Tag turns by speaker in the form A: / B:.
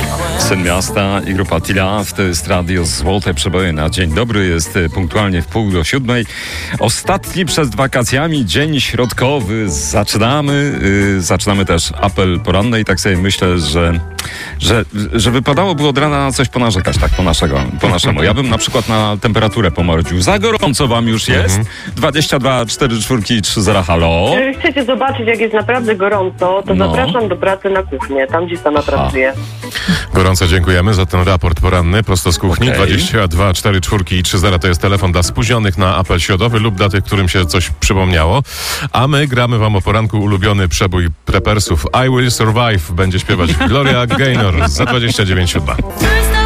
A: Syn Miasta i grupa Tila, to jest radio Złote Przeboje na dzień dobry, jest punktualnie 6:30. Ostatni przed wakacjami dzień środkowy. Zaczynamy też apel poranny i tak sobie myślę, że wypadałoby od rana na coś ponarzekać, tak po naszemu. Ja bym na przykład na temperaturę pomordził. Za gorąco wam już jest? 22 44 30, halo?
B: Jeżeli chcecie zobaczyć, jak jest naprawdę gorąco, to zapraszam do pracy na kuchnię, tam gdzie sama pracuję.
C: Gorąco dziękujemy za ten raport poranny prosto z kuchni. 22 44 i 30 to jest telefon dla spóźnionych na apel środowy lub dla tych, którym się coś przypomniało. A my gramy wam o poranku ulubiony przebój Prepersów I Will Survive. Będzie śpiewać Gloria Gaynor za 29:07.